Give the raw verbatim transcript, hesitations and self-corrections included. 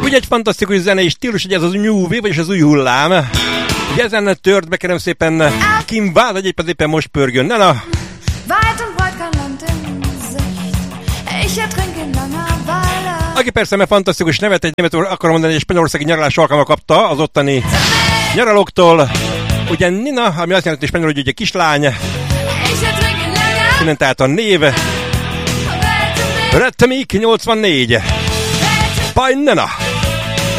Ugye egy fantasztikus zenei stílus, hogy ez az New Wave, vagyis az új hullám. Ugye ezen tört be, kérem szépen, Kim Wilde, egyébként éppen most pörgön. Na, na. Aki persze, mert fantasztikus nevet, egy nemet akarom mondani, egy spanyolországi nyaralás alkalma kapta az ottani nyaralóktól. Ugye Nina, ami azt jelenti spanyol, hogy ugye kislány. Innen tehát a név. Rettemik nyolcvannégy. By Nina.